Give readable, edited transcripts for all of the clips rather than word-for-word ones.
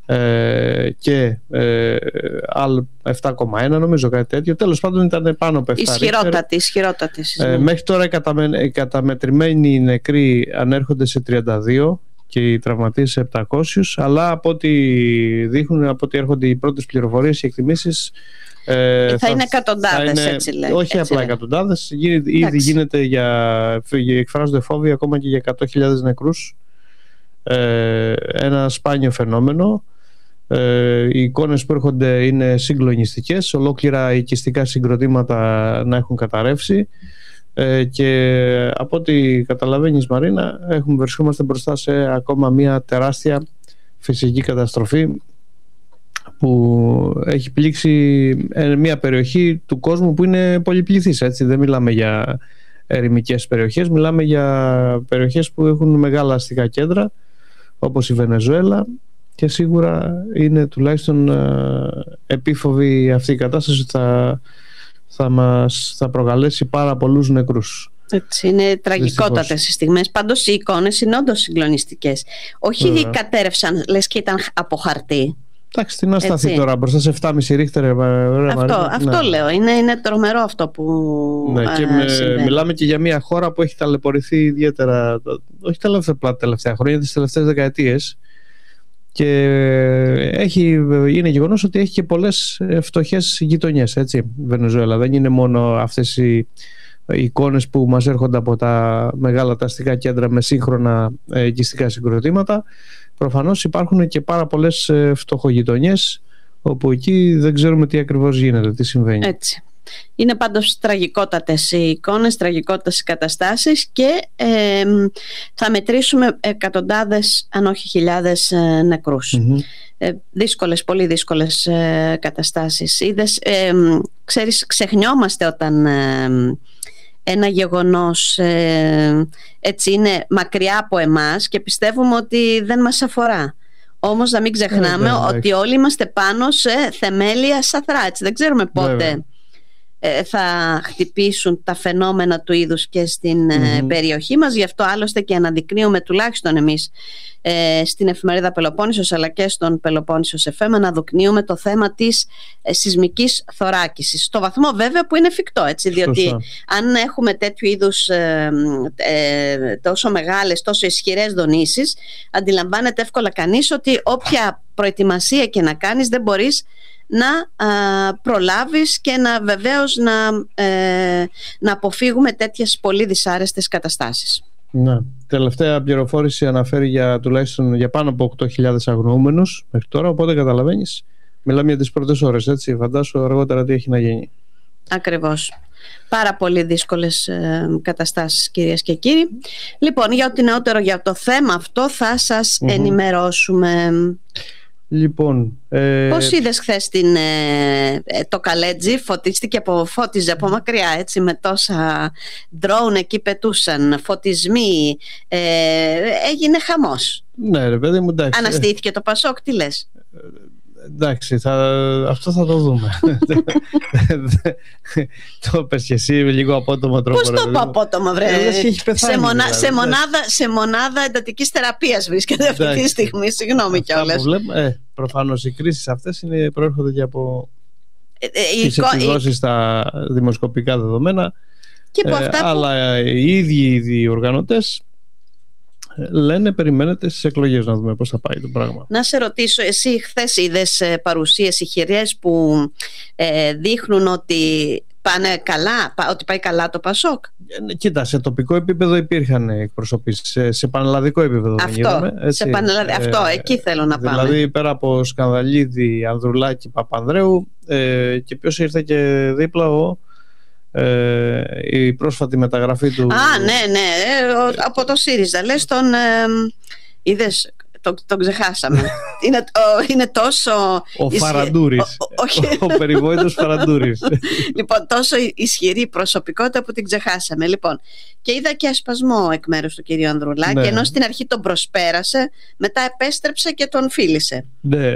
και άλλο 7,1 νομίζω, κάτι τέτοιο. Τέλος πάντων ήταν πάνω από 7. Ισχυρότατη. Μέχρι τώρα οι καταμετρημένοι νεκροί ανέρχονται σε 32 και οι τραυματίες σε 700, αλλά από ό,τι δείχνουν, από ό,τι έρχονται οι πρώτες πληροφορίες, οι εκτιμήσεις, θα είναι εκατοντάδες, έτσι λέει. Όχι απλά εκατοντάδες, ήδη γίνεται εκφράζονται φόβοι ακόμα και για 100.000 νεκρούς. Ένα σπάνιο φαινόμενο. Οι εικόνες που έρχονται είναι συγκλονιστικές, ολόκληρα οικιστικά συγκροτήματα να έχουν καταρρεύσει, και από ό,τι καταλαβαίνεις, Μαρίνα, βρισκόμαστε μπροστά σε ακόμα μια τεράστια φυσική καταστροφή που έχει πλήξει μια περιοχή του κόσμου που είναι πολυπληθής, έτσι. Δεν μιλάμε για ερημικές περιοχές, μιλάμε για περιοχές που έχουν μεγάλα αστικά κέντρα όπως η Βενεζουέλα, και σίγουρα είναι τουλάχιστον επίφοβη αυτή η κατάσταση, θα προκαλέσει πάρα πολλούς νεκρούς. Έτσι, είναι τραγικότατες οι στιγμές. Πάντως οι εικόνες είναι όντως συγκλονιστικές. Όχι κατέρευσαν, λες και ήταν από χαρτί. Εντάξει, τι να σταθεί τώρα μπροστά σε 7,5 ρίχτερ. Αυτό λέω. Είναι τρομερό αυτό που. Ναι, και μιλάμε και για μια χώρα που έχει ταλαιπωρηθεί ιδιαίτερα. Όχι τα τελευταία χρόνια, τις τελευταίες δεκαετίες. Και είναι γεγονός ότι έχει και πολλές φτωχές γειτονιές, έτσι, η Βενεζουέλα. Δεν είναι μόνο αυτές οι εικόνες που μας έρχονται από τα μεγάλα τα αστικά κέντρα με σύγχρονα οικιστικά συγκροτήματα. Προφανώς υπάρχουν και πάρα πολλές φτωχογειτονιές όπου εκεί δεν ξέρουμε τι ακριβώς γίνεται, τι συμβαίνει. Έτσι. Είναι πάντως τραγικότατες οι εικόνες, τραγικότατες οι καταστάσεις, και θα μετρήσουμε εκατοντάδες, αν όχι χιλιάδες νεκρούς. Δύσκολες, πολύ δύσκολες καταστάσεις. Ξέρεις, ξεχνιόμαστε όταν ένα γεγονός έτσι είναι μακριά από εμάς και πιστεύουμε ότι δεν μας αφορά. Όμως να μην ξεχνάμε ότι όλοι είμαστε πάνω σε θεμέλια σαθρά, έτσι. Δεν ξέρουμε πότε θα χτυπήσουν τα φαινόμενα του είδους και στην περιοχή μας. Γι' αυτό άλλωστε και αναδεικνύουμε, τουλάχιστον εμείς στην εφημερίδα Πελοπόννησος αλλά και στον Πελοπόννησος FM, αναδεικνύουμε το θέμα της σεισμικής θωράκισης, στο βαθμό βέβαια που είναι εφικτό, έτσι, διότι αν έχουμε τέτοιου είδους τόσο μεγάλες, τόσο ισχυρές δονήσεις, αντιλαμβάνεται εύκολα κανείς ότι όποια προετοιμασία και να κάνεις δεν μπορείς να προλάβεις και βεβαίως να αποφύγουμε τέτοιες πολύ δυσάρεστες καταστάσεις. Ναι. Τελευταία πληροφόρηση αναφέρει τουλάχιστον για πάνω από 8.000 αγνοούμενους μέχρι τώρα, οπότε καταλαβαίνεις, μιλάμε για τις πρώτες ώρες, έτσι. Φαντάσου αργότερα τι έχει να γίνει. Ακριβώς. Πάρα πολύ δύσκολες καταστάσεις, κυρίες και κύριοι. Λοιπόν, για ό,τι νεότερο για το θέμα αυτό θα σας ενημερώσουμε. Λοιπόν, πώς είδες χθες το Καλέτζι? Φώτιζε από μακριά, έτσι, με τόσα ντρόουν εκεί πετούσαν, φωτισμοί, έγινε χαμός. Ναι ρε παιδί μου, εντάξει. Αναστήθηκε το Πασόκ, τι λες? Εντάξει, αυτό θα το δούμε. Το πες και εσύ με λίγο απότομο τρόπο. Πώς το πω απότομα, βρε? Σε μονάδα εντατικής θεραπείας βρίσκεται αυτή τη στιγμή. Συγγνώμη κιόλας. Προφανώς οι κρίσεις αυτές προέρχονται και από τις επιδόσεις στα δημοσκοπικά δεδομένα. Αλλά οι ίδιοι οι οργανωτές λένε περιμένετε στις εκλογές να δούμε πώς θα πάει το πράγμα. Να σε ρωτήσω, εσύ χθες είδες παρουσίες ηχηρές που δείχνουν ότι πάνε καλά, ότι πάει καλά το Πασόκ? Κοίτα, σε τοπικό επίπεδο υπήρχαν εκπροσωπήσεις, σε πανελλαδικό επίπεδο αυτό, εκεί θέλω να πάμε. Δηλαδή πέρα από Σκανδαλίδη, Ανδρουλάκη, Παπανδρέου, και ποιος ήρθε και δίπλα η πρόσφατη μεταγραφή του... Ναι, από το ΣΥΡΙΖΑ, λες τον... Είδες, τον ξεχάσαμε. Είναι τόσο... Ο Φαραντούρης. Ο περιβόητος Φαραντούρης. Λοιπόν, τόσο ισχυρή προσωπικότητα που την ξεχάσαμε. Λοιπόν, και είδα και ασπασμό εκ μέρους του κυρίου Ανδρουλάκη, ενώ στην αρχή τον προσπέρασε, μετά επέστρεψε και τον φίλησε. Ναι,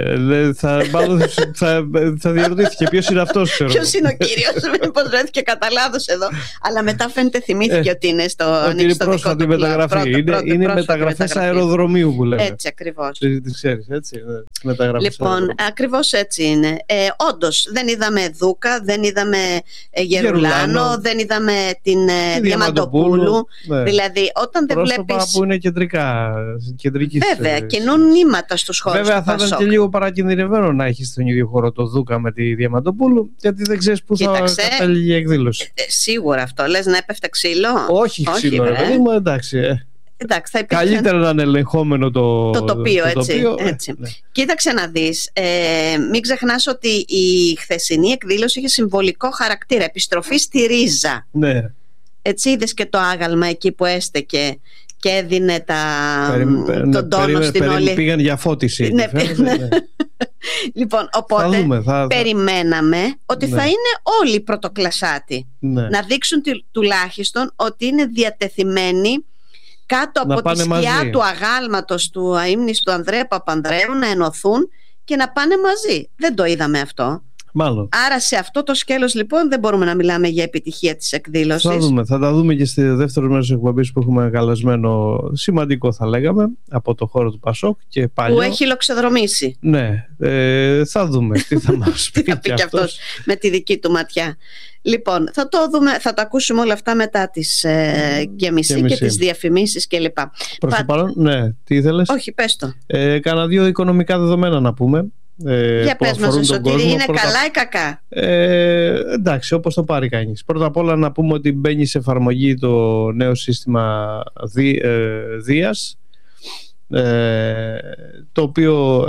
θα διαρωτήθηκε ποιος είναι αυτός, ξέρω. Ποιος είναι ο κύριος, μήπως βρέθηκε κατά λάθος εδώ. Αλλά μετά φαίνεται θυμήθηκε ότι είναι στο πρόσφατη δικό του μεταγραφή. Είναι μεταγραφές αεροδρομίου που λέμε. Έτσι ακριβώς. Τις ξέρεις, έτσι. μεταγραφές. Λοιπόν, ακριβώς έτσι είναι. Όντως, δεν είδαμε Δούκα, δεν είδαμε Γερουλάνο, δεν είδαμε την Διαμαντοπούλου. Ναι. Δηλαδή, όταν δεν πρόσωπα βλέπεις. Που είναι κεντρική. Βέβαια, κινούν νήματα στους χώρους. Βέβαια, θα ήταν και λίγο παρακινδυνευμένο να έχει στον ίδιο χώρο το Δούκα με τη Διαμαντοπούλου, γιατί δεν ξέρεις πού θα κατέληγε η εκδήλωση. Σίγουρα αυτό. Λες να έπεφτε ξύλο. Όχι ξύλο, ρε παιδί μου, εντάξει. Εντάξει, καλύτερα να είναι ελεγχόμενο το τοπίο, τοπίο. Έτσι. Ναι. Κοίταξε να δεις, μην ξεχνάς ότι η χθεσινή εκδήλωση είχε συμβολικό χαρακτήρα, επιστροφή στη ρίζα. Ναι. Έτσι είδες και το άγαλμα εκεί που έστεκε και έδινε τον τόνο στην όλη. Πήγαν για φώτιση. Ναι. Λοιπόν, οπότε περιμέναμε ότι θα είναι όλοι πρωτοκλασσάτοι. Ναι. Να δείξουν τουλάχιστον ότι είναι διατεθειμένοι κάτω από τη σκιά του αγάλματος του αείμνηστου Ανδρέα Παπανδρέου να ενωθούν και να πάνε μαζί. Δεν το είδαμε αυτό. Μάλλον. Άρα σε αυτό το σκέλος λοιπόν δεν μπορούμε να μιλάμε για επιτυχία της εκδήλωσης. Θα τα δούμε και στη δεύτερη μέρο της εκπομπής που έχουμε καλεσμένο σημαντικό, θα λέγαμε, από το χώρο του Πασόκ και παλιό. Που έχει λοξοδρομήσει. Ναι, θα δούμε τι θα μας πει. Τι θα πει και αυτός με τη δική του ματιά. Λοιπόν, θα το δούμε, θα τα ακούσουμε όλα αυτά μετά τις γεμισή και τις διαφημίσεις κλπ. Προς το παρόν, ναι, τι ήθελες? Όχι, πες το. Κάνα δύο οικονομικά δεδομένα να πούμε. Για πες μας, Σωτήρη, είναι καλά ή κακά? Εντάξει, όπως το πάρει κανείς. Πρώτα απ' όλα να πούμε ότι μπαίνει σε εφαρμογή το νέο σύστημα Δίας, το οποίο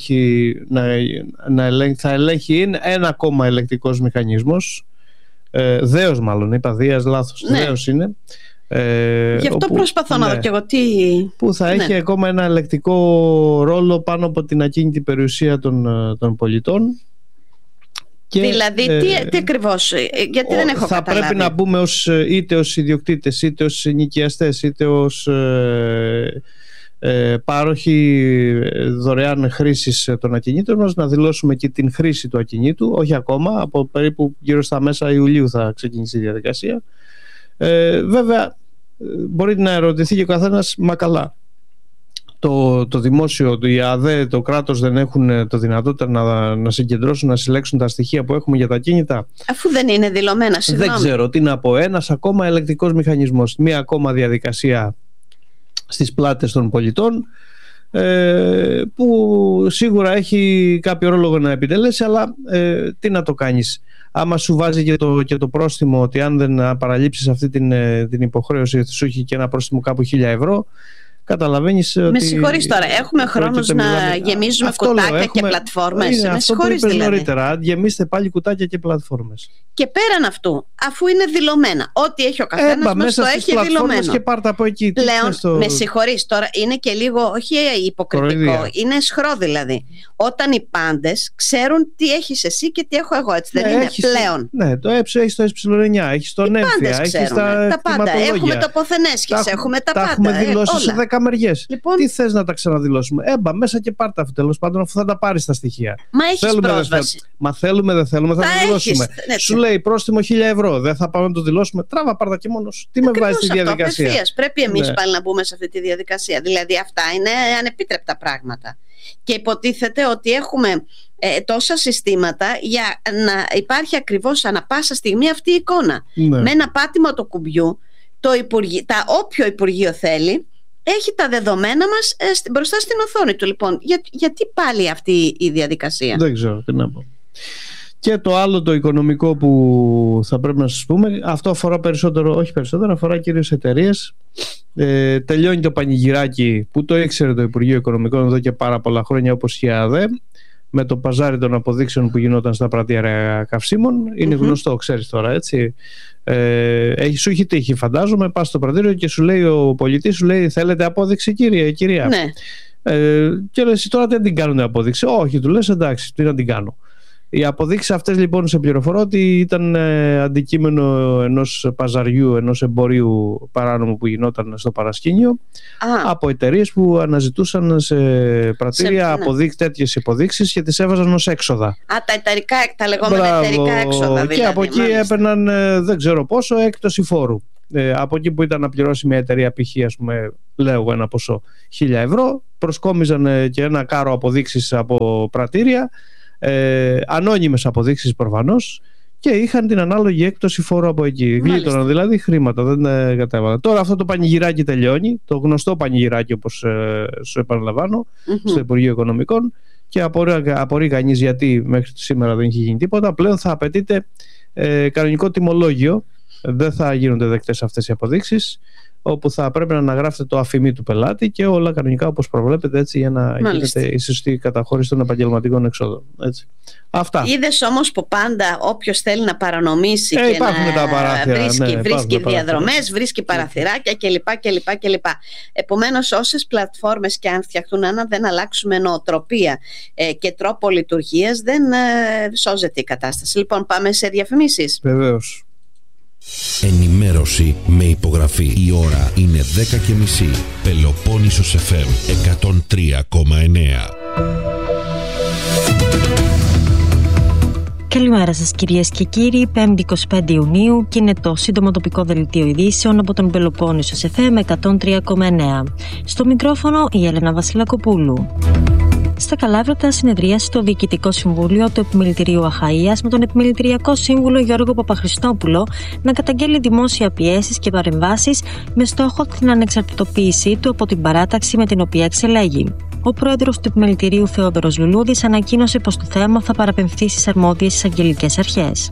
θα ελέγχει ένα ακόμα ελεκτικός μηχανισμός, δέος μάλλον, είπα Δίας λάθος, ναι. Δέος είναι. Γι' αυτό προσπαθώ να δω και εγώ που θα έχει ακόμα ένα ελεκτικό ρόλο πάνω από την ακίνητη περιουσία των πολιτών. Και, δηλαδή τι ακριβώς, γιατί δεν έχω καταλάβει. Θα πρέπει να μπούμε είτε ως ιδιοκτήτες, είτε ως νοικιαστές, είτε ως πάροχοι δωρεάν χρήσης των ακινήτων μας, να δηλώσουμε και την χρήση του ακινήτου, όχι ακόμα, από περίπου γύρω στα μέσα Ιουλίου θα ξεκινήσει η διαδικασία. Βέβαια μπορεί να ερωτηθεί και ο καθένας, μα καλά, το δημόσιο, η ΑΔΕ, το κράτος δεν έχουν το δυνατότητα να συγκεντρώσουν, να συλλέξουν τα στοιχεία που έχουμε για τα κίνητα, αφού δεν είναι δηλωμένα? Συγγνώμη. Δεν ξέρω τι να πω. Ένας ακόμα ελεκτικός μηχανισμός, μία ακόμα διαδικασία στις πλάτες των πολιτών, που σίγουρα έχει κάποιο ρόλο να επιτελέσει, αλλά τι να το κάνεις άμα σου βάζει και το πρόστιμο, ότι αν δεν παραλείψεις αυτή την υποχρέωση σου έχει και ένα πρόστιμο κάπου 1.000 ευρώ. Καταλαβαίνεις ότι... Με συγχωρείς τώρα, έχουμε χρόνος να γεμίζουμε κουτάκια και πλατφόρμες? Με συγχωρείς δηλαδή. Νωρίτερα, γεμίστε πάλι κουτάκια και πλατφόρμες. Και πέραν αυτού, αφού είναι δηλωμένα, ό,τι έχει ο καθένας μας το έχει δηλωμένο. Και πάρτα από εκεί. Πλέον, με συγχωρείς τώρα, είναι και λίγο, όχι υποκριτικό, είναι σχρό δηλαδή. Όταν οι πάντες ξέρουν τι έχεις εσύ και τι έχω εγώ, έτσι δεν είναι πλέον? Ναι, το έχεις το ε9, έχεις το νέμφια, έχεις τα πάντα. Έχουμε τοποθενέσχες, έχουμε τα πάντα. Τα έχουμε δηλώσει σε 10 μεριές. Λοιπόν, τι θες να τα ξαναδηλώσουμε? Μέσα και πάρτα αυτό, τέλος πάντων, αφού θα τα πάρεις τα στοιχεία. Μα έχεις πρόσβαση. Μα θέλουμε, δεν θέλουμε, θα τα δηλώσουμε. Σου λέει πρόστιμο 1.000 ευρώ, δεν θα πάμε να το δηλώσουμε. Τράβα πάρτα και μόνος. Τι με βάζει στη διαδικασία? Απευθείας. Πρέπει εμείς πάλι να μπούμε σε αυτή τη διαδικασία. Δηλαδή αυτά είναι ανεπίτρεπτα πράγματα. Και υποτίθεται ότι έχουμε τόσα συστήματα για να υπάρχει ακριβώς ανά πάσα στιγμή αυτή η εικόνα. Ναι. Με ένα πάτημα του κουμπιού, όποιο Υπουργείο θέλει έχει τα δεδομένα μας μπροστά στην οθόνη του. Λοιπόν, γιατί πάλι αυτή η διαδικασία? Δεν ξέρω τι να πω. Και το άλλο, το οικονομικό που θα πρέπει να σας πούμε, αυτό αφορά αφορά κυρίως εταιρείες. Τελειώνει το πανηγυράκι που το ήξερε το Υπουργείο Οικονομικών εδώ και πάρα πολλά χρόνια, όπως και η ΑΔΕ, με το παζάρι των αποδείξεων που γινόταν στα πρατήρια καυσίμων. Είναι γνωστό, ξέρεις τώρα, έτσι. Σου έχει τύχει, φαντάζομαι, πας στο πρατήριο και σου λέει ο πολιτής, σου λέει, θέλετε απόδειξη κυρία? Ναι. Και λες, τώρα δεν την κάνουν απόδειξη? Όχι, του λες, εντάξει, τι να την κάνω. Οι αποδείξεις αυτές λοιπόν, σε πληροφορώ ότι ήταν αντικείμενο ενός παζαριού, ενός εμπορίου παράνομου που γινόταν στο παρασκήνιο από εταιρείες που αναζητούσαν σε πρατήρια τέτοιες υποδείξεις και τις έβαζαν ως έξοδα. Τα λεγόμενα εταιρικά έξοδα δηλαδή. Και από εκεί έπαιρναν δεν ξέρω πόσο έκπτωση φόρου. από εκεί που ήταν να πληρώσει μια εταιρεία, π.χ. ας πούμε, λέω εγώ ένα ποσό 1.000 ευρώ, προσκόμιζαν και ένα κάρο αποδείξεις από πρατήρια, ανώνυμες αποδείξεις προφανώς, και είχαν την ανάλογη έκπτωση φόρου από εκεί. Γλίτωναν δηλαδή χρήματα, δεν κατέβαλαν. Τώρα αυτό το πανηγυράκι τελειώνει, το γνωστό πανηγυράκι, όπως σου επαναλαμβάνω, στο Υπουργείο Οικονομικών, και απορεί κανείς γιατί μέχρι σήμερα δεν έχει γίνει τίποτα. Πλέον θα απαιτείται κανονικό τιμολόγιο, δεν θα γίνονται δεκτές αυτές οι αποδείξεις, όπου θα πρέπει να αναγράφεται το αφημί του πελάτη και όλα κανονικά όπως προβλέπεται, έτσι, για να γίνεται η σωστή καταχώρηση των επαγγελματικών εξόδων. Έτσι. Αυτά. Είδες όμως που πάντα όποιος θέλει να παρανομήσει και να βρίσκει διαδρομές, βρίσκει παραθυράκια κλπ. Επομένως, όσες πλατφόρμες και αν φτιαχτούν, αν δεν αλλάξουμε νοοτροπία και τρόπο λειτουργίας, δεν σώζεται η κατάσταση. Λοιπόν, πάμε σε διαφημίσεις. Βεβαίως. Ενημέρωση με υπογραφή. Η ώρα είναι 10:30. Πελοπόννησος FM 103,9. Καλημέρα σας κυρίες και κύριοι, 5η 25 Ιουνίου και είναι το σύντομο τοπικό δελτίο ειδήσεων από τον Πελοπόννησο FM 103,9. Στο μικρόφωνο η Έλενα Βασιλακοπούλου. Στα Καλάβρητα συνεδρίασε το Διοικητικό Συμβούλιο του Επιμελητηρίου Αχαΐας με τον Επιμελητηριακό Σύμβουλο Γιώργο Παπαχρηστόπουλο να καταγγέλει δημόσια πιέσεις και παρεμβάσεις με στόχο την ανεξαρτητοποίησή του από την παράταξη με την οποία εξελέγει. Ο πρόεδρος του Επιμελητηρίου Θεόδωρος Λουλούδης ανακοίνωσε πως το θέμα θα παραπεμφθεί στις αρμόδιες εισαγγελικές αρχές.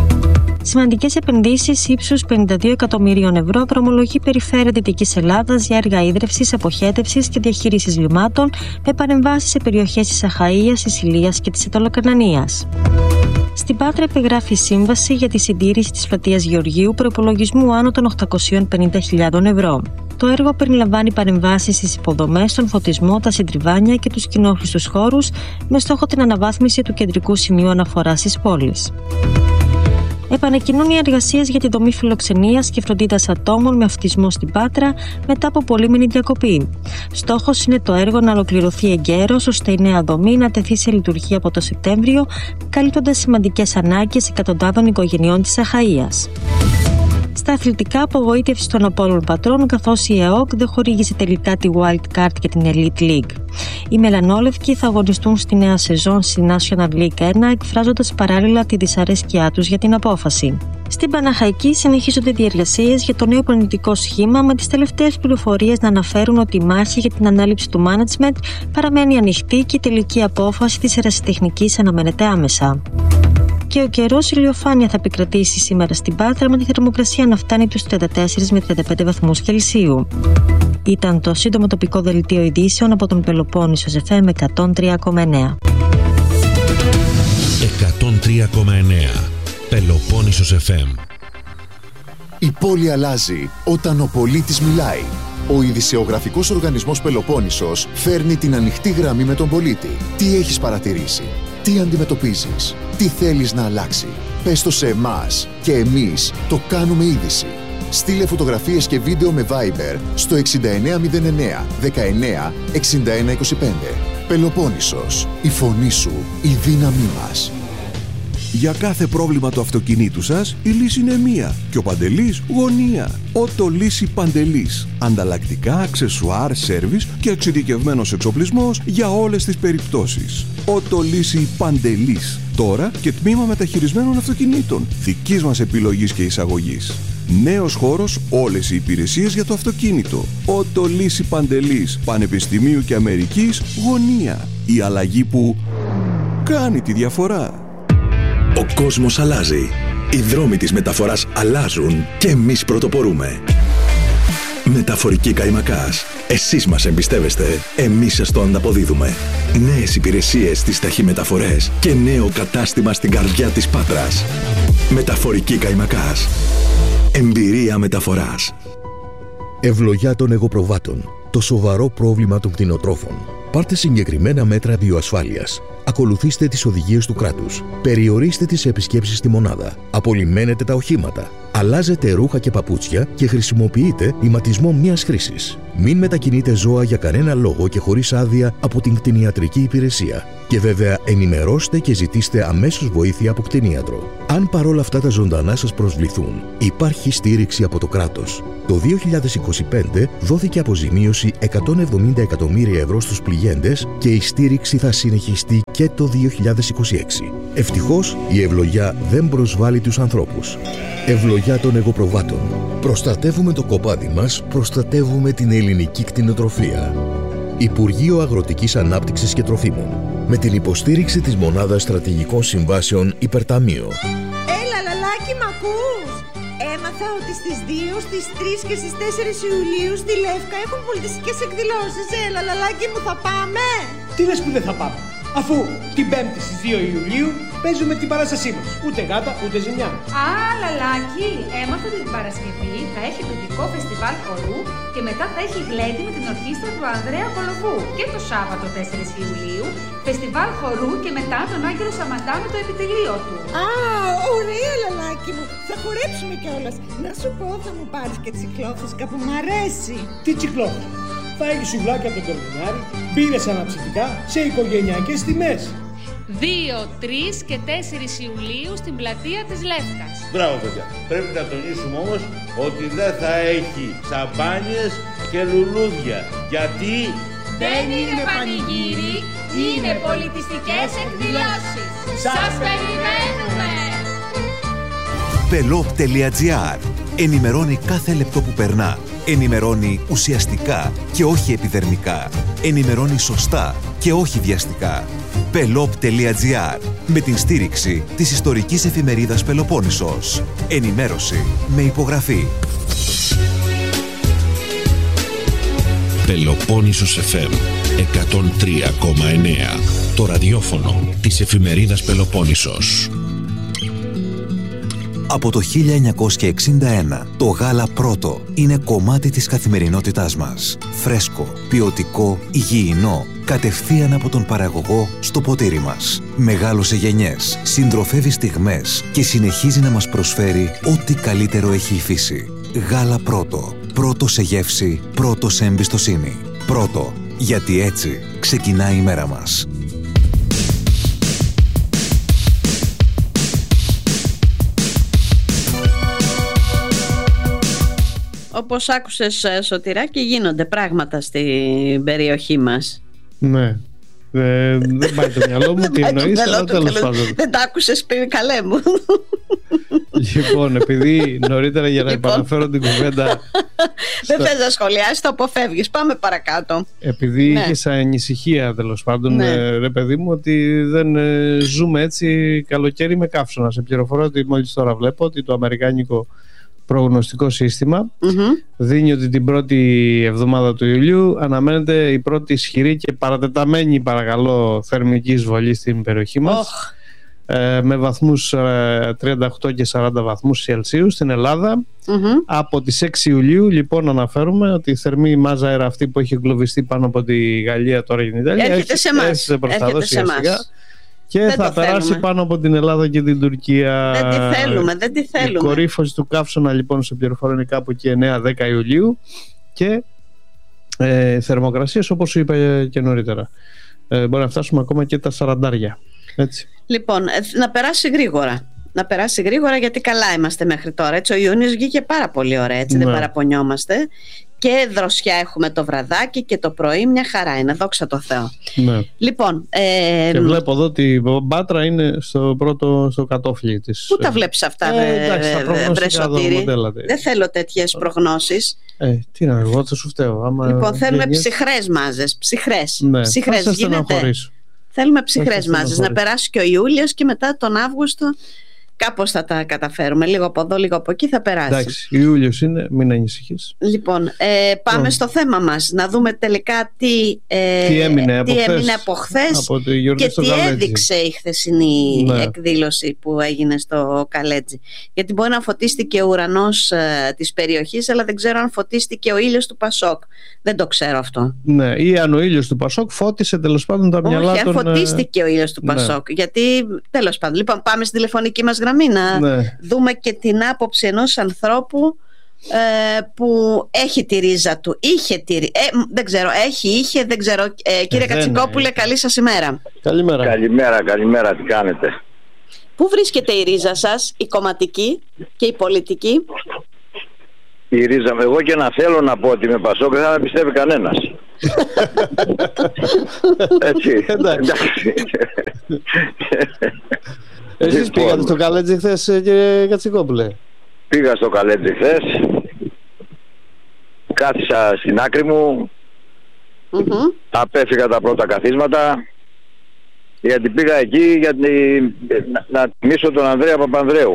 Σημαντικές επενδύσεις ύψους 52 εκατομμυρίων ευρώ δρομολογεί η Περιφέρεια Δυτικής Ελλάδας για έργα ίδρευσης, αποχέτευσης και διαχείρισης λιμάτων με παρεμβάσεις σε περιοχές της Αχαΐας, της Ηλίας και της Αιτωλοκαρνανίας. Στην Πάτρα υπεγράφει σύμβαση για τη συντήρηση της πλατείας Γεωργίου προϋπολογισμού άνω των 850.000 ευρώ. Το έργο περιλαμβάνει παρεμβάσεις στις υποδομές, τον φωτισμό, τα συντριβάνια και τους κοινόχρηστους χώρους με στόχο την αναβάθμιση του κεντρικού σημείου αναφοράς της πόλης. Επανεκκινούν οι εργασίες για τη δομή φιλοξενίας και φροντίδας ατόμων με αυτισμό στην Πάτρα μετά από πολύμηνη διακοπή. Στόχος είναι το έργο να ολοκληρωθεί εγκαίρως ώστε η νέα δομή να τεθεί σε λειτουργία από το Σεπτέμβριο, καλύπτοντας σημαντικές ανάγκες εκατοντάδων οικογενειών της Αχαΐας. Στα αθλητικά, απογοήτευση των απόλων πατρών, καθώς η ΕΟΚ δεν χορήγησε τελικά τη Wild Card και την Elite League. Οι μελανόλευκοι θα αγωνιστούν στη νέα σεζόν στη National League 1, εκφράζοντας παράλληλα τη δυσαρέσκειά τους για την απόφαση. Στην Παναχαϊκή συνεχίζονται διεργασίες για το νέο προπονητικό σχήμα, με τις τελευταίες πληροφορίες να αναφέρουν ότι η μάχη για την ανάληψη του management παραμένει ανοιχτή και η τελική απόφαση της ερασιτεχνικής αναμένεται άμεσα. Και ο καιρός, ηλιοφάνεια θα επικρατήσει σήμερα στην Πάτρα, με τη θερμοκρασία να φτάνει τους 34 με 35 βαθμούς Κελσίου. Ήταν το σύντομο τοπικό δελτίο ειδήσεων από τον Πελοπόννησο FM 103,9. 103,9 Πελοπόννησος FM. Η πόλη αλλάζει όταν ο πολίτης μιλάει. Ο ειδησεογραφικός οργανισμός Πελοπόννησος φέρνει την ανοιχτή γραμμή με τον πολίτη. Τι έχεις παρατηρήσει? Τι αντιμετωπίζεις? Τι θέλεις να αλλάξει? Πες το σε εμάς και εμείς το κάνουμε είδηση. Στείλε φωτογραφίες και βίντεο με Viber στο 6909 19 61 25. Πελοπόννησος, η φωνή σου, η δύναμή μας. Για κάθε πρόβλημα του αυτοκινήτου σας, η λύση είναι μία και ο Παντελής γωνία. Οτολύση Παντελής. Ανταλλακτικά, αξεσουάρ, σέρβις και εξειδικευμένος εξοπλισμός για όλες τις περιπτώσεις. Οτολύση Παντελής. Τώρα και τμήμα μεταχειρισμένων αυτοκινήτων. Δικής μας επιλογής και εισαγωγής. Νέος χώρος, όλες οι υπηρεσίες για το αυτοκίνητο. Οτολύση Παντελής. Πανεπιστημίου και Αμερικής γωνία. Η αλλαγή που κάνει τη διαφορά. Ο κόσμος αλλάζει. Οι δρόμοι της μεταφοράς αλλάζουν και εμείς πρωτοπορούμε. Μεταφορική Καϊμακάς. Εσείς μας εμπιστεύεστε, εμείς σας το ανταποδίδουμε. Νέες υπηρεσίες στις ταχυμεταφορές και νέο κατάστημα στην καρδιά της Πάτρας. Μεταφορική Καϊμακάς. Εμπειρία μεταφοράς. Ευλογιά των εγωπροβάτων. Το σοβαρό πρόβλημα των κτηνοτρόφων. Πάρτε συγκεκριμένα μέτρα βιοασφάλειας. Ακολουθήστε τις οδηγίες του κράτους. Περιορίστε τις επισκέψεις στη μονάδα. Απολυμμένετε τα οχήματα. Αλλάζετε ρούχα και παπούτσια και χρησιμοποιείτε ηματισμό μιας χρήσης. Μην μετακινείτε ζώα για κανένα λόγο και χωρίς άδεια από την κτηνιατρική υπηρεσία. Και βέβαια ενημερώστε και ζητήστε αμέσως βοήθεια από κτηνίατρο. Αν παρόλα αυτά τα ζωντανά σας προσβληθούν, υπάρχει στήριξη από το κράτος. Το 2025 δόθηκε αποζημίωση 170 εκατομμύρια ευρώ στους πληγέντες και η στήριξη θα συνεχιστεί και το 2026. Ευτυχώς η ευλογιά δεν προσβάλλει τους ανθρώπους. Ευλογιά των εγωπροβάτων. Προστατεύουμε το κοπάδι μας, προστατεύουμε την ελληνική κτηνοτροφία. Υπουργείο Αγροτικής Ανάπτυξης και Τροφίμων. Με την υποστήριξη της Μονάδας Στρατηγικών Συμβάσεων Υπερταμείο. Έλα, λαλάκι, μ' ακούς? Έμαθα ότι στις 2, στις 3 και στις 4 Ιουλίου στη Λεύκα έχουν πολιτιστικές εκδηλώσεις. Έλα, λαλάκι μου, θα πάμε? Τι λες που δεν θα πάμε, αφού την 5η στις 2 Ιουλίου παίζουμε την παράστασή μας. Ούτε γάτα, ούτε ζημιά. Α, λαλάκι, έμαθα ότι την Παρασκευή θα έχει τουρκικό φεστιβάλ χορού και μετά θα έχει γλέντι με την ορχήστρα του Ανδρέα Κολοβού. Και το Σάββατο 4 Ιουλίου, φεστιβάλ χορού και μετά τον Άγγελο Σαματά με το επιτελείο του. Α, ωραία, λαλάκι μου. Θα χορέψουμε κιόλας. Να σου πω, θα μου πάρεις και τσικλόφουσκα που μ' αρέσει. Τι τσικλόφουσκα? Θα έχει σουβλάκια από τον Κορμινάρη, μπύρες αναψυκτικά σε οικογενειακές τιμές. 2, 3 και 4 Ιουλίου στην πλατεία της Λεύκας. Μπράβο, παιδιά. Πρέπει να τονίσουμε όμως ότι δεν θα έχει σαμπάνιες και λουλούδια. Γιατί δεν είναι πανηγύρι, είναι πολιτιστικές εκδηλώσεις. Σας περιμένουμε! Pelop.gr. Ενημερώνει κάθε λεπτό που περνά. Ενημερώνει ουσιαστικά και όχι επιδερμικά. Ενημερώνει σωστά και όχι βιαστικά. Pelop.gr. Με την στήριξη της ιστορικής εφημερίδας Πελοπόννησος. Ενημέρωση με υπογραφή. Πελοπόννησος FM 103,9. Το ραδιόφωνο της εφημερίδας Πελοπόννησος. Από το 1961, το γάλα πρώτο είναι κομμάτι της καθημερινότητάς μας. Φρέσκο, ποιοτικό, υγιεινό, κατευθείαν από τον παραγωγό στο ποτήρι μας. Μεγάλωσε γενιές, συντροφεύει στιγμές και συνεχίζει να μας προσφέρει ό,τι καλύτερο έχει η φύση. Γάλα πρώτο. Πρώτο σε γεύση, πρώτο σε εμπιστοσύνη. Πρώτο, γιατί έτσι ξεκινάει η μέρα μας. Όπως άκουσες, Σωτηράκη, γίνονται πράγματα στην περιοχή μας. Ναι. Δεν πάει το μυαλό μου, τι εννοείς, αλλά τέλος πάντων. Δεν τα άκουσες πριν, καλέ μου. Λοιπόν, επειδή νωρίτερα για να επαναφέρω την κουβέντα. Δεν θες να σχολιάσεις, το αποφεύγεις. Πάμε παρακάτω. Επειδή είχες ανησυχία, τέλος πάντων, ρε παιδί μου, ότι δεν ζούμε έτσι καλοκαίρι με καύσωνα. Σε πληροφορώ ότι μόλις τώρα βλέπω ότι το αμερικάνικο προγνωστικό σύστημα δίνει ότι την πρώτη εβδομάδα του Ιουλίου αναμένεται η πρώτη ισχυρή και παρατεταμένη, παρακαλώ, θερμική εισβολή στην περιοχή μας, με βαθμούς 38 και 40 βαθμούς Celsius στην Ελλάδα. Από τις 6 Ιουλίου λοιπόν αναφέρουμε ότι η θερμή μάζα αέρα αυτή που έχει εγκλωβιστεί πάνω από τη Γαλλία τώρα και την Ιταλία έρχεται σε εμάς. Και δεν θα περάσει θέλουμε πάνω από την Ελλάδα και την Τουρκία. Δεν τη θέλουμε, δεν τη θέλουμε. Η κορύφωση του καύσωνα λοιπόν σε πληροφορία είναι κάπου εκεί 9-10 Ιουλίου και θερμοκρασίες όπως σου είπα και νωρίτερα. Μπορεί να φτάσουμε ακόμα και τα 40. Έτσι. Λοιπόν, να περάσει γρήγορα. Να περάσει γρήγορα γιατί καλά είμαστε μέχρι τώρα. Έτσι, ο Ιούνιος βγήκε πάρα πολύ ωραία, έτσι, δεν παραπονιόμαστε. Και δροσιά έχουμε το βραδάκι και το πρωί, μια χαρά είναι, δόξα τω Θεώ. Ναι. Λοιπόν, και βλέπω εδώ ότι η Μπάτρα είναι στο κατόφλι της. Πού τα βλέπεις αυτά, βρε Σωτήρη? Δεν θέλω τέτοιες προγνώσεις. Τι να, εγώ θα σου φταίω. Λοιπόν, θέλουμε ψυχρές μάζες. Ψυχρές. Ναι. Ψυχρές γίνεται. Θέλουμε ψυχρές μάζες. Να περάσει και ο Ιούλιος και μετά τον Αύγουστο Κάπως θα τα καταφέρουμε. Λίγο από εδώ, λίγο από εκεί θα περάσει. Εντάξει, Ιούλιος είναι, μην ανησυχείς. Λοιπόν, πάμε στο θέμα μας. Να δούμε τελικά τι έμεινε από χθες και τι έδειξε η χθεσινή εκδήλωση που έγινε στο Καλέτζι. Γιατί μπορεί να φωτίστηκε ο ουρανός της περιοχής, αλλά δεν ξέρω αν φωτίστηκε ο ήλιος του Πασόκ. Δεν το ξέρω αυτό. Ναι, ή αν ο ήλιος του Πασόκ φώτισε τέλος πάντων τα μυαλά των... Όχι, αν φωτίστηκε ο ήλιος του Πασόκ. Γιατί τέλος πάντων. Λοιπόν, πάμε στην τηλεφωνική μας γραμμή να δούμε και την άποψη ενός ανθρώπου που έχει τη ρίζα του. Δεν ξέρω, δεν ξέρω. Κύριε Κατσικόπουλε, καλή σας ημέρα. Καλημέρα, τι κάνετε? Πού βρίσκεται η ρίζα σας, η κομματική και η πολιτική? Η ρίζα μου, εγώ και να θέλω να πω ότι με Πασόκ δεν θα πιστεύει κανένας. Έτσι, εντάξει. Εσείς πήγατε στο Καλέτζι χθες, κύριε Κατσικόπουλε? Πήγα στο Καλέτζι χθες, κάθισα στην άκρη μου, απέφυγα τα πρώτα καθίσματα, γιατί πήγα εκεί να τιμήσω τον Ανδρέα Παπανδρέου.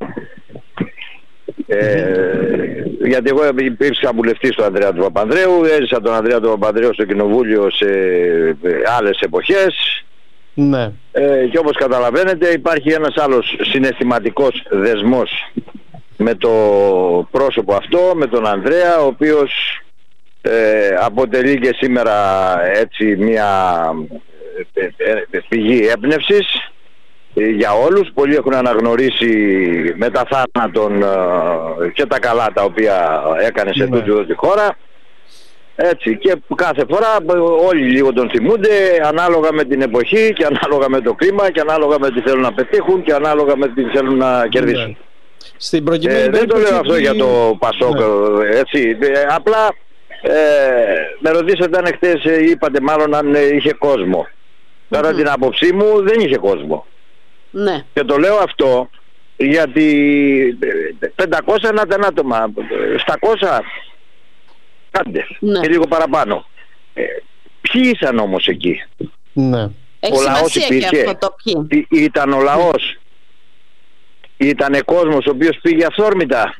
Γιατί εγώ υπήρξα βουλευτής του Ανδρέα του Παπανδρέου, έζησα τον Ανδρέα του Παπανδρέου στο κοινοβούλιο σε άλλες εποχές. Ναι. Και όπως καταλαβαίνετε υπάρχει ένας άλλος συναισθηματικός δεσμός με το πρόσωπο αυτό, με τον Ανδρέα, ο οποίος αποτελεί και σήμερα έτσι μια πηγή έμπνευσης για όλους. Πολλοί έχουν αναγνωρίσει μετά θάνατον και τα καλά τα οποία έκανε σε τούτη εδώ τη χώρα. Έτσι, και κάθε φορά όλοι λίγο τον θυμούνται, ανάλογα με την εποχή και ανάλογα με το κλίμα και ανάλογα με τι θέλουν να πετύχουν και ανάλογα με τι θέλουν να κερδίσουν. Στην προκειμένη δεν το λέω αυτό για το Πασόκ, έτσι, απλά με ρωτήσατε αν χτες είπατε μάλλον αν είχε κόσμο. Τώρα την άποψή μου δεν είχε κόσμο. Ναι. Και το λέω αυτό γιατί 500 να ήταν άτομα, 700 και λίγο παραπάνω. Ποιοι ήσαν όμως εκεί? Ναι. Ο λαός υπήρχε? Ήταν ο λαός? Ήτανε κόσμος ο οποίος πήγε αυθόρμητα?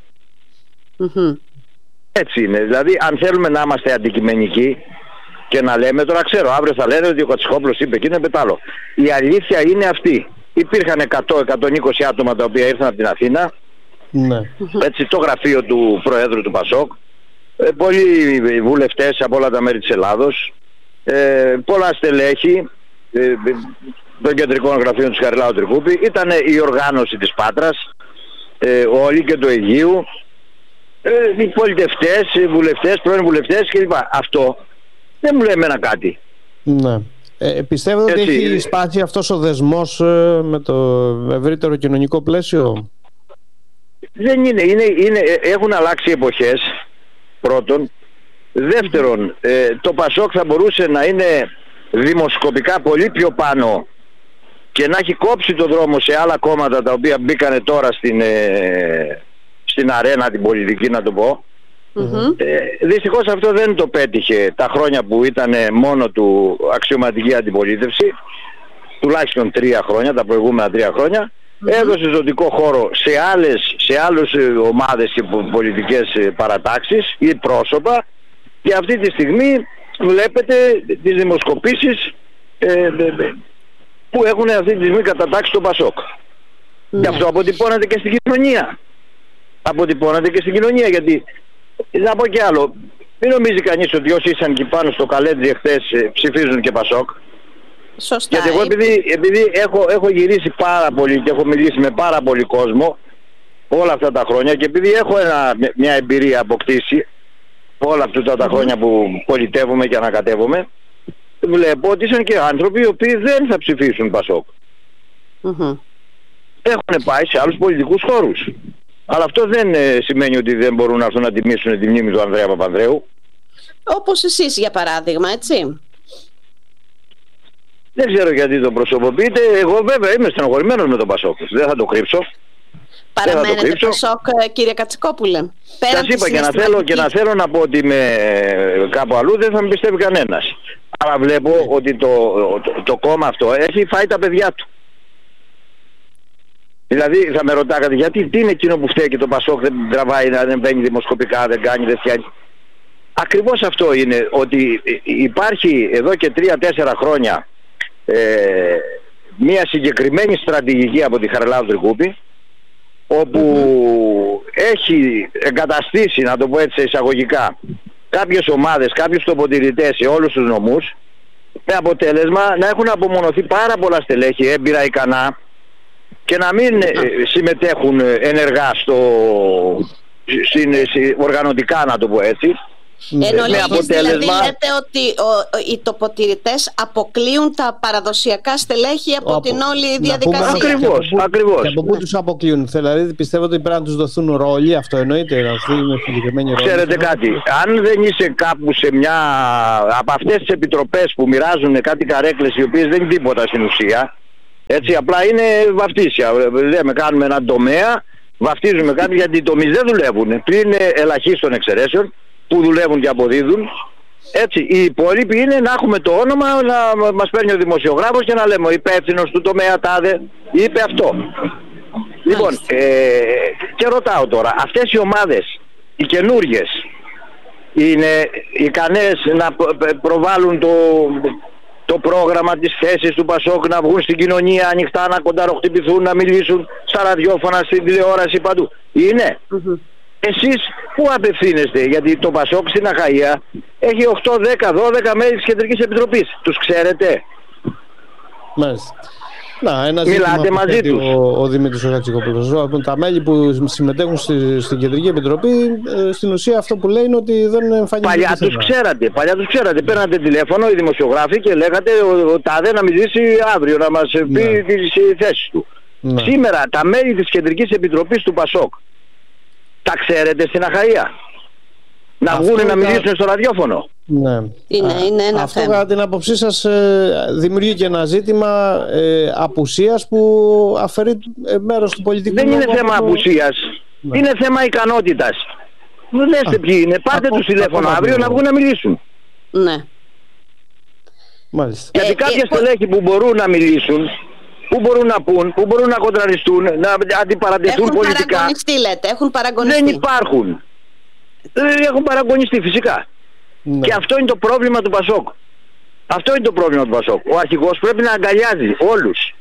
Έτσι είναι. Δηλαδή αν θέλουμε να είμαστε αντικειμενικοί και να λέμε, τώρα ξέρω αύριο θα λένε ότι ο Κατσικόπουλος είπε και είναι πετάλο. Η αλήθεια είναι αυτή. Υπήρχαν 100-120 άτομα τα οποία ήρθαν από την Αθήνα, έτσι, το γραφείο του Προέδρου του Πασόκ, πολλοί βουλευτές από όλα τα μέρη της Ελλάδος, πολλά στελέχη των κεντρικών γραφείων της Χαριλάου Τρικούπη, ήταν η οργάνωση της Πάτρας, όλοι και του Αιγείου, οι πολιτευτές, οι βουλευτές, πρώην βουλευτές κλπ. Αυτό δεν μου λέει εμένα κάτι. Ναι. Πιστεύετε ότι έχει σπάσει αυτός ο δεσμός με το ευρύτερο κοινωνικό πλαίσιο? Δεν είναι, έχουν αλλάξει εποχές, πρώτον. Δεύτερον, το Πασόκ θα μπορούσε να είναι δημοσκοπικά πολύ πιο πάνω και να έχει κόψει το δρόμο σε άλλα κόμματα τα οποία μπήκανε τώρα στην αρένα την πολιτική, να το πω. Δυστυχώς αυτό δεν το πέτυχε τα χρόνια που ήταν μόνο του αξιωματική αντιπολίτευση, τουλάχιστον 3 χρόνια, τα προηγούμενα 3 χρόνια. Έδωσε ζωτικό χώρο σε άλλες ομάδες και πολιτικές παρατάξεις ή πρόσωπα, και αυτή τη στιγμή βλέπετε τις δημοσκοπήσεις που έχουν αυτή τη στιγμή κατατάξει το Πασόκ. Και αυτό αποτυπώνεται και στην κοινωνία. Γιατί να πω και άλλο, μην νομίζει κανείς ότι όσοι ήσαν εκεί πάνω στο Καλέτζι εχθές ψηφίζουν και Πασόκ. Σωστά. Γιατί εγώ επειδή έχω γυρίσει πάρα πολύ και έχω μιλήσει με πάρα πολύ κόσμο όλα αυτά τα χρόνια, και επειδή έχω μια εμπειρία αποκτήσει όλα αυτά τα χρόνια που πολιτεύομαι και ανακατεύομαι, βλέπω ότι ήσαν και άνθρωποι οι οποίοι δεν θα ψηφίσουν Πασόκ. Έχουν πάει σε άλλους πολιτικούς χώρους. Αλλά αυτό δεν σημαίνει ότι δεν μπορούν να έρθουν να τιμήσουν τη μνήμη του Ανδρέα Παπανδρέου. Όπως εσείς για παράδειγμα, έτσι. Δεν ξέρω γιατί το προσωποποιείτε. Εγώ βέβαια είμαι στενοχωρημένος με τον Πασόκ. Δεν θα το κρύψω. Παραμένετε Πασόκ, κύριε Κατσικόπουλε? Σας είπα και να θέλω να πω ότι είμαι κάπου αλλού δεν θα με πιστεύει κανένας. Αλλά βλέπω ότι το κόμμα αυτό έχει φάει τα παιδιά του. Δηλαδή θα με ρωτάγατε γιατί, τι είναι εκείνο που φταίει και το Πασόκ δεν τραβάει, δεν μπαίνει δημοσκοπικά, δεν κάνει, δεν φτιάχνει. Ακριβώς αυτό είναι, ότι υπάρχει εδώ και 3-4 χρόνια μια συγκεκριμένη στρατηγική από τη Χαριλάου Τρικούπη, όπου έχει εγκαταστήσει, να το πω έτσι εισαγωγικά, κάποιες ομάδες, κάποιους τοποτηρητές σε όλους τους νομούς, με αποτέλεσμα να έχουν απομονωθεί πάρα πολλά στελέχη έμπειρα ικανά και να μην συμμετέχουν ενεργά οργανωτικά, να το πω έτσι. Εν ολίγης, δηλαδή λέτε ότι οι τοποτηρητές αποκλείουν τα παραδοσιακά στελέχη από την όλη διαδικασία. Ακριβώς. Και από πού τους αποκλείουν? Δηλαδή πιστεύω ότι πρέπει να τους δοθούν ρόλοι, αυτό εννοείται, να τους δίνουν συγκεκριμένη ρόλη. Ξέρετε κάτι, αν δεν είσαι κάπου σε μια από αυτές τις επιτροπές που μοιράζουν κάτι καρέκλες οι οποίες δεν είναι τίποτα στην ουσία, έτσι απλά είναι βαφτίσια, λέμε κάνουμε έναν τομέα, βαφτίζουμε κάτι γιατί οι τομείς δεν δουλεύουν, πριν ελαχίστων εξαιρέσεων που δουλεύουν και αποδίδουν. Έτσι, οι υπόλοιποι είναι να έχουμε το όνομα, να μας παίρνει ο δημοσιογράφος και να λέμε ο υπεύθυνος του τομέα τάδε είπε αυτό. Λοιπόν, και ρωτάω τώρα, αυτές οι ομάδες, οι καινούργιες, είναι ικανές να προβάλλουν το πρόγραμμα της θέσης του Πασόκ, να βγουν στην κοινωνία ανοιχτά, να κονταροχτυπηθούν, να μιλήσουν στα ραδιόφωνα, στην τηλεόραση, παντού? Είναι. Εσείς πού απευθύνεστε? Γιατί το Πασόκ στην Αχαΐα έχει 8, 10, 12 μέλη της Κεντρικής Επιτροπής. Τους ξέρετε? Μάλιστα. Μιλάτε μαζί τους? Ο Δημήτρης Κατσικόπουλος. Τα μέλη που συμμετέχουν στην Κεντρική Επιτροπή, στην ουσία αυτό που λέει είναι ότι δεν εμφανίζονται. Παλιά τους ξέρατε. Παίρνατε τηλέφωνο οι δημοσιογράφοι και λέγατε ο τάδε να μιλήσει αύριο, να μας πει τις θέσεις του. Ναι. Σήμερα τα μέλη της Κεντρικής Επιτροπής του Πασόκ τα ξέρετε στην Αχαΐα? Να βγουν να μιλήσουν στο ραδιόφωνο? Ναι. Είναι ένα αυτό θέμα. κατά την άποψή σας δημιουργεί και ένα ζήτημα απουσίας που αφαιρεί μέρος του πολιτικού. Δεν είναι θέμα απουσίας, είναι θέμα ικανότητας. Δεν δέστε ποιοι είναι, πάρτε τους τηλέφωνο αύριο να βγουν να μιλήσουν. Ναι. Μάλιστα. Γιατί κάποια στελέχη που μπορούν να μιλήσουν, που μπορούν να πούν, που μπορούν να κοντραριστούν, να αντιπαρατεθούν πολιτικά, έχουν παραγωνιστεί, λέτε, έχουν παραγωνιστεί. δεν υπάρχουν. Δεν έχουν παραγωνιστεί φυσικά. Ναι. Και αυτό είναι το πρόβλημα του Πασόκ. Αυτό είναι το πρόβλημα του Πασόκ. Ο αρχηγός πρέπει να αγκαλιάζει όλους.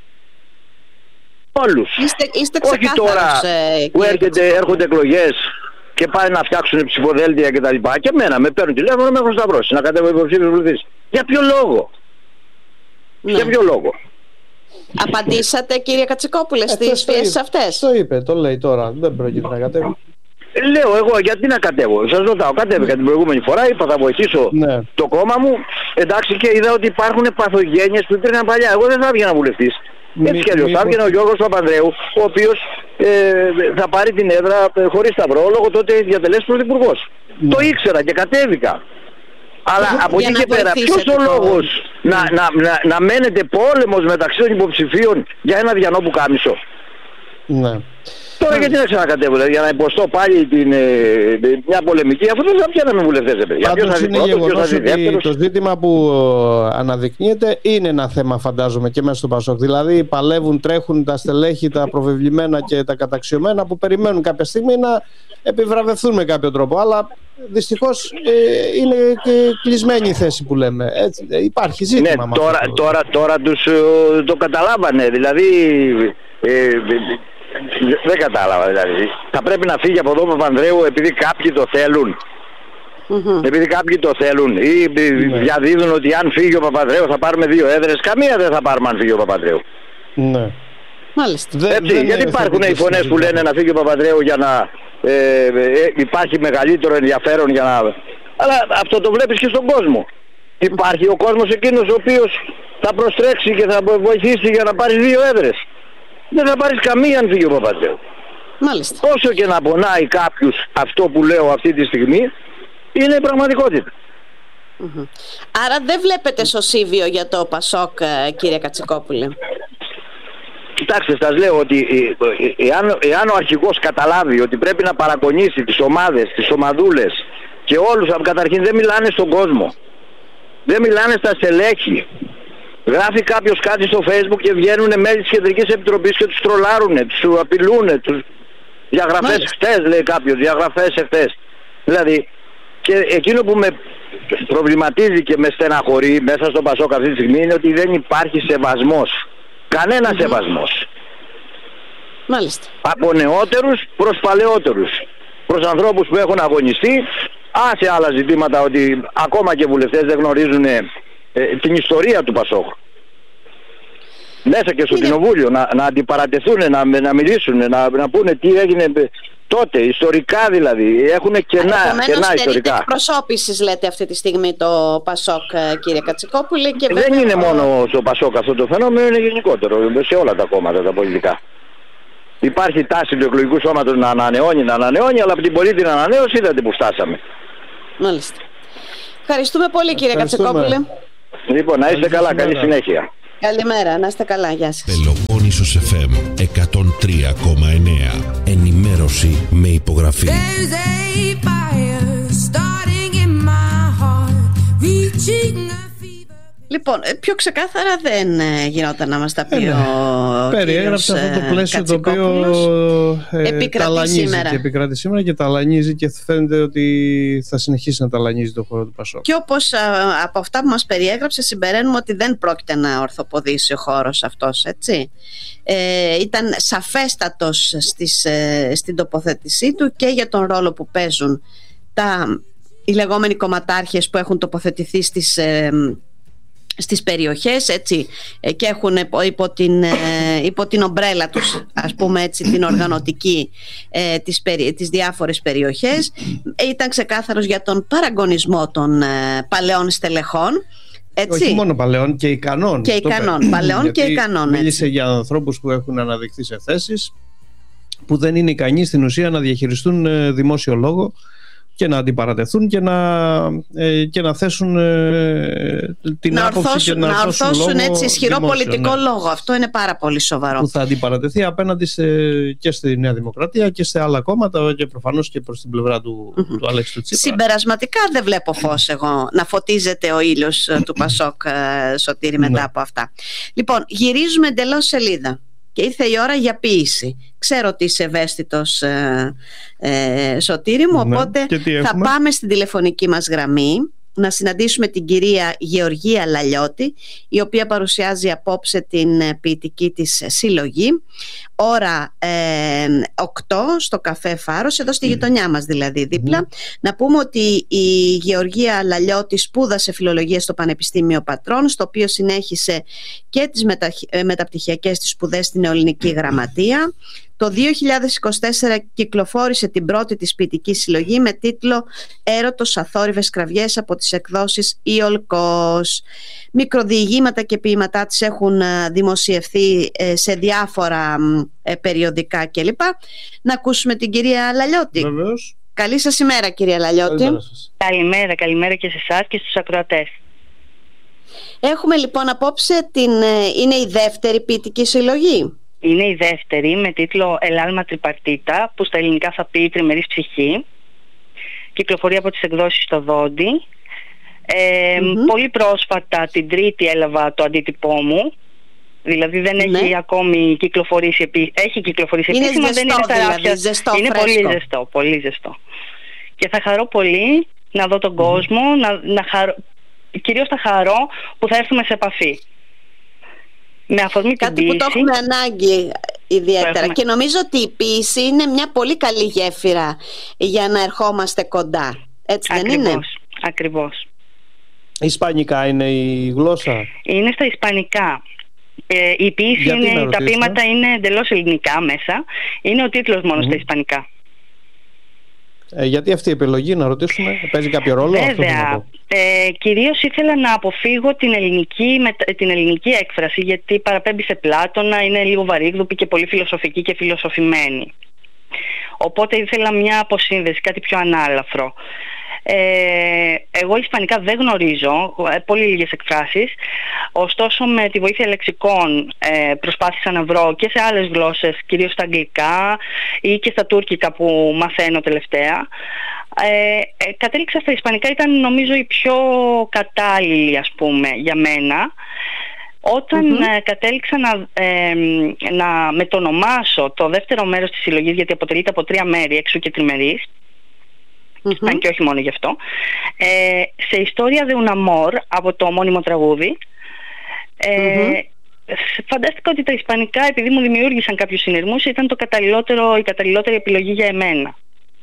Όλους. Είστε όχι τώρα που έρχονται εκλογές και πάνε να φτιάξουν ψηφοδέλτια κτλ. Και εμένα με παίρνουν τηλέφωνο, με έχουν σταυρώσει να κατέβω υποψήφιος βουλευτής. Για ποιο λόγο? Ναι. Για ποιο λόγο? Απαντήσατε, κύριε Κατσικόπουλε, στις πιέσεις αυτές? Το είπε, το λέει τώρα. Δεν πρόκειται να κατέβει. Λέω εγώ, γιατί να κατέβω? Σας ρωτάω, κατέβηκα την προηγούμενη φορά, είπα θα βοηθήσω το κόμμα μου. Εντάξει, και είδα ότι υπάρχουν παθογένειες που υπήρχαν παλιά. Εγώ δεν θα έβγαινα βουλευτής. Έτσι κι αλλιώς θα έβγαινε ο Γιώργος Παπανδρέου, ο οποίος θα πάρει την έδρα χωρίς σταυρό, λόγω τότε διατελέσει πρωθυπουργός. Το ήξερα και κατέβηκα. Αλλά από εκεί και πέρα, ποιος ο λόγος να μένετε πόλεμος μεταξύ των υποψηφίων για ένα διανό πουκάμισο? Ναι. Τώρα γιατί να ξανακατέβω, δηλαδή, για να υποστώ πάλι μια πολεμική, αφού δεν θα πιάναμε βουλευτές. Πάντως είναι γεγονός ότι το ζήτημα που αναδεικνύεται είναι ένα θέμα, φαντάζομαι, και μέσα στο Πασόκ. Δηλαδή παλεύουν, τρέχουν τα στελέχη, τα προβεβλημένα και τα καταξιωμένα που περιμένουν κάποια στιγμή να επιβραβευθούν με κάποιο τρόπο. Αλλά δυστυχώς είναι και κλεισμένη η θέση που λέμε. Έτσι, υπάρχει ζήτημα. Ναι, τώρα τους το καταλάβανε. Δηλαδή δεν κατάλαβα, δηλαδή. Θα πρέπει να φύγει από εδώ ο Παπανδρέου επειδή κάποιοι το θέλουν. Επειδή κάποιοι το θέλουν ή διαδίδουν ότι αν φύγει ο Παπανδρέου θα πάρουμε 2 έδρες. Καμία δεν θα πάρουμε αν φύγει ο Παπανδρέου. Ναι. Μάλιστα. Έτσι, γιατί υπάρχουν οι φωνές που λένε να φύγει ο Παπανδρέου για να υπάρχει μεγαλύτερο ενδιαφέρον για να... Αλλά αυτό το βλέπεις και στον κόσμο. Υπάρχει ο κόσμος εκείνος ο οποίος θα προστρέξει και θα βοηθήσει για να πάρει 2 έδρες. Δεν θα πάρεις καμία αν φύγει ο Παπανδρέου. Μάλιστα. Όσο και να πονάει κάποιους αυτό που λέω αυτή τη στιγμή, είναι η πραγματικότητα. Άρα δεν βλέπετε σωσίβιο για το Πασόκ, κύριε Κατσικόπουλε? Κοιτάξτε, σας λέω ότι εάν ο αρχηγός καταλάβει ότι πρέπει να παρακονίσει τις ομάδες, τις ομαδούλες και όλους, καταρχήν δεν μιλάνε στον κόσμο, δεν μιλάνε στα στελέχη, Γράφει κάποιος κάτι στο Facebook και βγαίνουν μέλη της Κεντρικής Επιτροπής και τους τρολάρουνε, τους απειλούνε, τους διαγραφές χτες, λέει κάποιος, διαγραφές χτες. Δηλαδή, και εκείνο που με προβληματίζει και με στεναχωρεί μέσα στο Πασόκ αυτή τη στιγμή είναι ότι δεν υπάρχει σεβασμός. Κανένα σεβασμός. Μάλιστα. Από νεότερους προς παλαιότερους. Προς ανθρώπους που έχουν αγωνιστεί, σε άλλα ζητήματα ότι ακόμα και βουλευτές δεν γνωρίζουν την ιστορία του Πασόκ. Μέσα και στο κοινοβούλιο να αντιπαρατεθούν, να μιλήσουν, να πούνε τι έγινε τότε, ιστορικά δηλαδή. Έχουν κενά ιστορικά. Εκπροσώπησης λέτε αυτή τη στιγμή το Πασόκ, κύριε Κατσικόπουλε. Και δεν είναι μόνο στο Πασόκ αυτό το φαινόμενο, είναι γενικότερο σε όλα τα κόμματα τα πολιτικά. Υπάρχει τάση του εκλογικού σώματος να ανανεώνει, αλλά από την πολύτιμη ανανέωση είδατε που φτάσαμε. Μάλιστα. Ευχαριστούμε πολύ, κύριε Κατσικόπουλε. Λοιπόν, να είστε καλά, καλή συνέχεια. Καλημέρα, να είστε καλά, γεια σας. Πελοπόννησος FM 103,9. Ενημέρωση με υπογραφή. Λοιπόν, πιο ξεκάθαρα δεν γινόταν να μας τα πει ο περιέγραψε αυτό το πλαίσιο το οποίο επικρατεί σήμερα και ταλανίζει και φαίνεται ότι θα συνεχίσει να ταλανίζει το χώρο του Πασόκ. Και όπως από αυτά που μας περιέγραψε συμπεραίνουμε ότι δεν πρόκειται να ορθοποδήσει ο χώρος αυτός, έτσι. Ήταν σαφέστατος στην τοποθέτησή του και για τον ρόλο που παίζουν οι λεγόμενοι κομματάρχες που έχουν τοποθετηθεί στις περιοχές, έτσι, και έχουν υπό την ομπρέλα τους, ας πούμε έτσι, την οργανωτική τις διάφορες περιοχές. Ήταν ξεκάθαρος για τον παραγωνισμό των παλαιών στελεχών, έτσι. Όχι μόνο παλαιών, και ικανών. Και ικανών, παλαιών και ικανών. Μίλησε για ανθρώπους που έχουν αναδειχθεί σε θέσεις που δεν είναι ικανοί στην ουσία να διαχειριστούν δημόσιο λόγο και να αντιπαρατεθούν και να θέσουν την άποψη και να ορθώσουν έτσι ισχυρό πολιτικό λόγο. Αυτό είναι πάρα πολύ σοβαρό. Που θα αντιπαρατεθεί απέναντι και στη Νέα Δημοκρατία και σε άλλα κόμματα και προφανώς και προς την πλευρά του Αλέξη του Τσίπρα. Συμπερασματικά δεν βλέπω φως εγώ να φωτίζεται ο ήλιος του Πασόκ, Σωτήρη, μετά από αυτά. Λοιπόν, γυρίζουμε εντελώς σελίδα. Και ήρθε η ώρα για ποίηση. Ξέρω ότι είσαι ευαίσθητος, Σωτήρη μου, οπότε θα πάμε στην τηλεφωνική μας γραμμή να συναντήσουμε την κυρία Γεωργία Λαλιώτη, η οποία παρουσιάζει απόψε την ποιητική της συλλογή, ώρα 8 στο καφέ Φάρος, εδώ στη γειτονιά μας δηλαδή δίπλα. Να πούμε ότι η Γεωργία Λαλιώτη σπούδασε φιλολογία στο Πανεπιστήμιο Πατρών, στο οποίο συνέχισε και τις μεταπτυχιακές της σπουδές στην Νεοελληνική Γραμματεία. Το 2024 κυκλοφόρησε την πρώτη της ποιητική συλλογή με τίτλο «Έρωτος, αθόρυβες κραυγές» από τις εκδόσεις Ιολκός. Μικροδιηγήματα και ποίηματά της έχουν δημοσιευθεί σε διάφορα περιοδικά κλπ. Να ακούσουμε την κυρία Λαλιώτη. Βεβαίως. Καλή σας ημέρα, κυρία Λαλιώτη. Καλημέρα και σε εσάς και στους ακροατές. Έχουμε λοιπόν απόψε είναι η δεύτερη ποιητική συλλογή. Είναι η δεύτερη με τίτλο «Ελάλμα Τριπαρτίτα», που στα ελληνικά θα πει «Τριμερής ψυχή». Κυκλοφορεί από τις εκδόσεις στο Δόντι. Πολύ πρόσφατα την Τρίτη έλαβα το αντίτυπό μου. Δηλαδή δεν έχει ακόμη κυκλοφορήσει. Έχει κυκλοφορήσει επίσημα, δεν είναι στα ράφια. Είναι πολύ ζεστό. Και θα χαρώ πολύ να δω τον κόσμο, κυρίως θα χαρώ που θα έρθουμε σε επαφή. Με αφορμή κάτι την που το έχουμε ανάγκη ιδιαίτερα. Και νομίζω ότι η ποίηση είναι μια πολύ καλή γέφυρα για να ερχόμαστε κοντά. Έτσι δεν είναι? Ακριβώς. Ισπανικά είναι η γλώσσα? Είναι στα ισπανικά. Η ποίηση τα ποίηματα είναι εντελώς ελληνικά μέσα. Είναι ο τίτλος μόνο στα ισπανικά. Γιατί αυτή η επιλογή, να ρωτήσουμε, παίζει κάποιο ρόλο? Βέβαια. Κυρίως ήθελα να αποφύγω την ελληνική έκφραση, γιατί παραπέμπει σε Πλάτωνα, είναι λίγο βαρύγδουπη και πολύ φιλοσοφική και φιλοσοφημένη. Οπότε ήθελα μια αποσύνδεση, κάτι πιο ανάλαφρο. Εγώ ισπανικά δεν γνωρίζω, πολύ λίγες εκφράσεις. Ωστόσο με τη βοήθεια λεξικών προσπάθησα να βρω και σε άλλες γλώσσες, κυρίως στα αγγλικά ή και στα τουρκικά που μαθαίνω τελευταία. Κατέληξα στα ισπανικά, ήταν νομίζω η πιο κατάλληλη, ας πούμε, για μένα. Όταν κατέληξα να μετονομάσω το δεύτερο μέρος της συλλογής, γιατί αποτελείται από 3 μέρη, έξω και τριμερής, αν και όχι μόνο γι' αυτό, σε «Ιστορία de un amor» από το ομώνυμο τραγούδι, φαντάστηκα ότι τα ισπανικά, επειδή μου δημιούργησαν κάποιους συνειρμούς, ήταν η καταλληλότερη επιλογή για εμένα.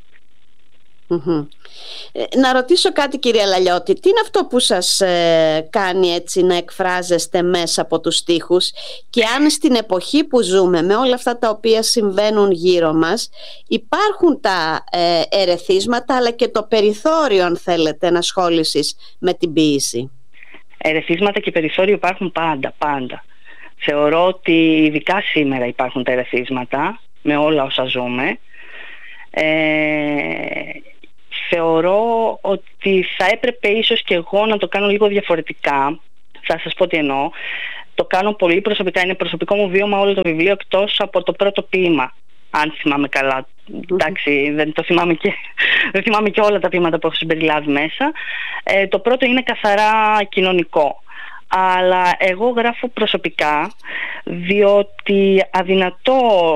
Να ρωτήσω κάτι, κυρία Λαλιώτη, τι είναι αυτό που σας κάνει έτσι να εκφράζεστε μέσα από τους στίχους, και αν στην εποχή που ζούμε, με όλα αυτά τα οποία συμβαίνουν γύρω μας, υπάρχουν τα ερεθίσματα αλλά και το περιθώριο, αν θέλετε, ενασχόλησης με την ποίηση? Ερεθίσματα και περιθώριο υπάρχουν πάντα. Θεωρώ ότι ειδικά σήμερα υπάρχουν τα ερεθίσματα με όλα όσα ζούμε. Θεωρώ ότι θα έπρεπε ίσως και εγώ να το κάνω λίγο διαφορετικά. Θα σας πω τι εννοώ. Το κάνω πολύ προσωπικά, είναι προσωπικό μου βίωμα όλο το βιβλίο, εκτός από το πρώτο ποίημα, αν θυμάμαι καλά. Εντάξει, δεν θυμάμαι και όλα τα ποίηματα που έχω συμπεριλάβει μέσα. Το πρώτο είναι καθαρά κοινωνικό. Αλλά εγώ γράφω προσωπικά, διότι αδυνατό